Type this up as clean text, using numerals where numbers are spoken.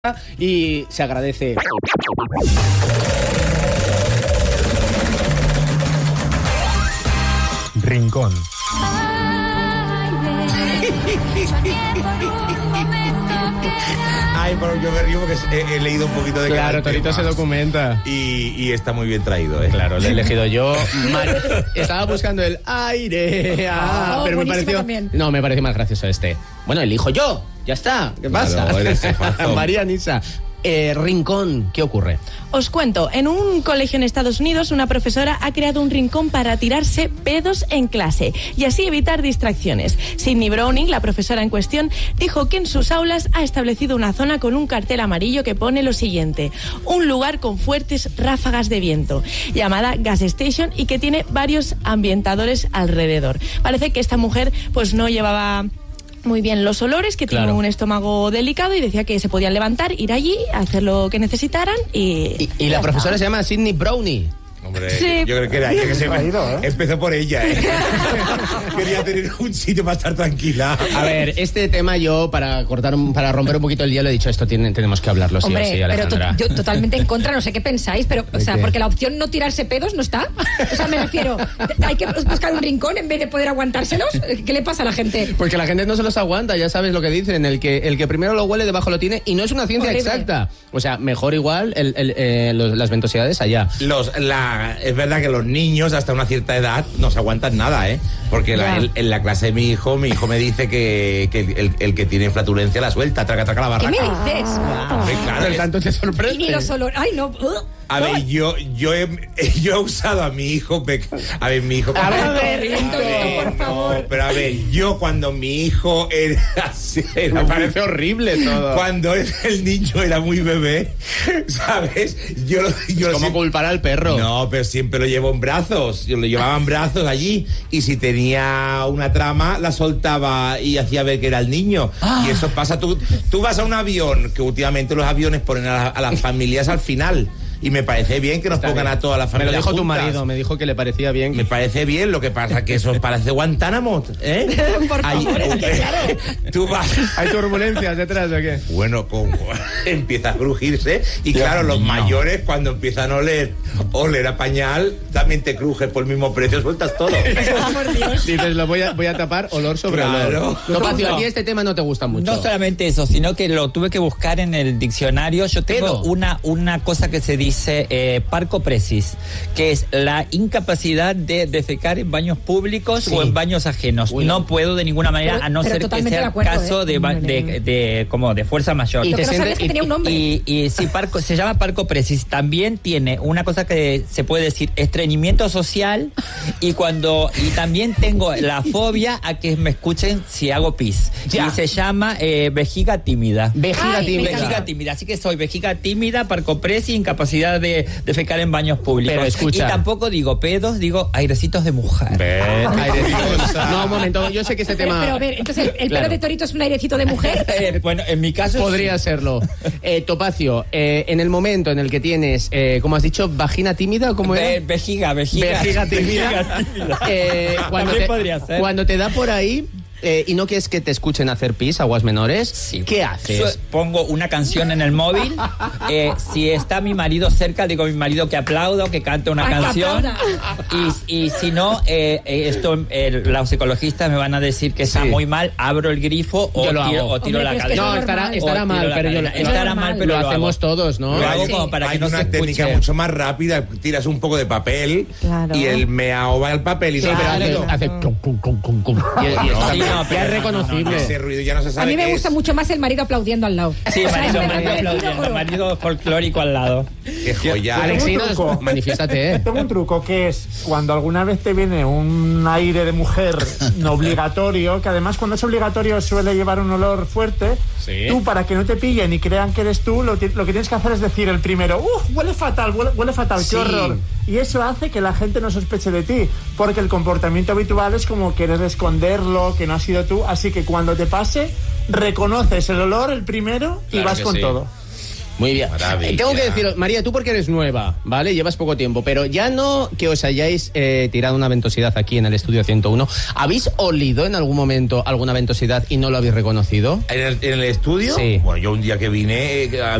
y se agradece. Rincón. Ay, pero yo me río porque he leído un poquito de Claro, Torito se documenta. Y está muy bien traído, ¿eh? Claro, lo he elegido yo. Estaba buscando el aire. Pero me pareció. También. No, me parece más gracioso este. Bueno, elijo yo. Ya está. ¿Qué pasa? Claro, eres jefazón. María Nisa. Rincón, ¿qué ocurre? Os cuento, en un colegio en Estados Unidos una profesora ha creado un rincón para tirarse pedos en clase y así evitar distracciones. Sydney Browning, la profesora en cuestión, dijo que en sus aulas ha establecido una zona con un cartel amarillo que pone lo siguiente: un lugar con fuertes ráfagas de viento, llamada Gas Station, y que tiene varios ambientadores alrededor. Parece que esta mujer pues no llevaba muy bien los olores, que tiene un estómago delicado, y decía que se podían levantar, ir allí, hacer lo que necesitaran y la profesora se llama Sydney Browning. Hombre, sí. Yo creo que era ella que se me ha ido, ¿eh? Empezó por ella, ¿eh? Quería tener un sitio para estar tranquila. A ver, este tema yo, para romper un poquito el hielo, he dicho, esto tenemos que hablarlo, sí o sí, Alejandra. Pero yo totalmente en contra, no sé qué pensáis, pero, o sea, ¿qué? porque la opción no tirarse pedos no está. O sea, me refiero, hay que buscar un rincón en vez de poder aguantárselos. ¿Qué le pasa a la gente? Porque la gente no se los aguanta, ya sabes lo que dicen, el que primero lo huele, debajo lo tiene, y no es una ciencia Horrible. exacta. O sea, mejor igual las ventosidades allá. Es verdad que los niños hasta una cierta edad no se aguantan nada, ¿eh? Porque en la clase de mi hijo me dice que el que tiene flatulencia la suelta, traca la barraca. ¿Qué me dices? Claro, Pero tanto te Y sorprende. ni los olores. Ay, no. A ver, yo he usado a mi hijo. A ver, mi hijo. Por favor. Pero a ver, yo cuando mi hijo Me parece horrible todo. Cuando el niño era muy bebé, ¿sabes? Yo ¿Cómo siempre, culpar al perro? no, pero siempre lo llevo en brazos. Yo lo llevaba en brazos allí. Y si tenía una trama, la soltaba y hacía ver que era el niño. Y eso pasa. Tú vas a un avión, que últimamente los aviones ponen a las familias al final. Y me parece bien que nos pongan a toda la familia. Me lo dijo tu juntas. marido, me dijo que le parecía bien. Me parece bien, lo que pasa que eso parece Guantánamo, ¿eh? Por favor, es que claro. Tú vas. ¿Hay turbulencias detrás o qué? Bueno, empieza a crujirse y claro, los mayores cuando empiezan a oler a pañal, también te crujes por el mismo precio, sueltas todo. Por Dios. Dices, lo voy a tapar olor sobre Claro. olor. Topacio, a ti este tema no te gusta mucho. No solamente eso, sino que lo tuve que buscar en el diccionario. Yo tengo una cosa que se dice parcopresis, que es la incapacidad de defecar en baños públicos o en baños ajenos. No puedo de ninguna manera, a no ser que totalmente sea de acuerdo, caso de fuerza mayor. Lo que no sabías que tenía un nombre. Y sí, se llama parcopresis. También tiene una cosa que se puede decir estreñimiento social y también tengo la fobia a que me escuchen si hago pis. Ya. Y se llama vejiga tímida. Vejiga tímida. Vejiga tímida, así que soy vejiga tímida, parcopresis, incapacidad de defecar en baños públicos. Pero escucha. Y tampoco digo pedos, digo airecitos de mujer. No, un momento, yo sé que este tema... Pero a ver, entonces, ¿el pelo de Torito es un airecito de mujer? Bueno, en mi caso Podría serlo. Topacio, en el momento en el que tienes, ¿cómo has dicho? ¿Vagina tímida o cómo era? Vejiga Vejiga tímida. También podría ser. Cuando te da por ahí y no quieres que te escuchen hacer pis, aguas menores, Sí. ¿qué haces? Pongo una canción en el móvil. Si está mi marido cerca, digo a mi marido que aplaudo, que cante una Ay, que canción. aplauda. Y si no, los ecologistas me van a decir que está muy mal. Abro el grifo Yo lo hago. o tiro Hombre, la pero es que cadena. eso No, es estará normal. mal, pero yo Estará mal, pero lo lo hacemos hago. todos, ¿no? Lo hago Sí. como para que Hay no se una técnica escuche. mucho más rápida, tiras un poco de papel Claro. y el meao va al papel y Sí, pero sale. hace cum, cum, cum, cum, cum. Y Sí, no, ya pero es reconocible. Ese ruido ya no se A sabe mí me qué gusta es. mucho más el marido aplaudiendo al lado. Sí, O sea, marido, es marido verdad, aplaudiendo, marido folclórico al lado. Qué joya. Alexinos, truco. manifiéstate, Tengo un truco que es cuando alguna vez te viene un aire de mujer no obligatorio, que además cuando es obligatorio suele llevar un olor fuerte. Sí. Tú, para que no te pillen y crean que eres tú, lo que tienes que hacer es decir el primero: huele fatal, huele fatal, Sí. qué horror. Y eso hace que la gente no sospeche de ti, porque el comportamiento habitual es como querer esconderlo, que no has sido tú. Así que cuando te pase, reconoces el olor el primero y Claro vas que con sí. todo. Muy bien. Maravilla. Tengo que decir, María, tú porque eres nueva, ¿vale? Llevas poco tiempo, pero ya no que os hayáis tirado una ventosidad aquí en el estudio 101. ¿Habéis olido en algún momento alguna ventosidad y no lo habéis reconocido? ¿En el estudio? Sí. Bueno, yo un día que vine...